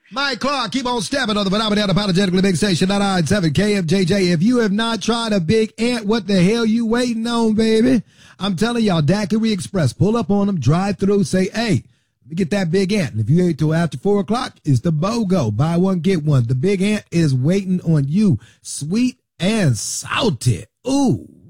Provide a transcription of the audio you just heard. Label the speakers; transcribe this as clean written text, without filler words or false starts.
Speaker 1: Mike Clark, keep on stepping on the phenomenal apologetically big station 997 KMJJ. If you have not tried a big ant, what the hell you waiting on, baby? I'm telling y'all, Daiquiri Express, pull up on them, drive through, say, hey, let me get that big ant. And if you ain't till after 4 o'clock, it's the BOGO. Buy one, get one. The big ant is waiting on you. Sweet and salty. Ooh.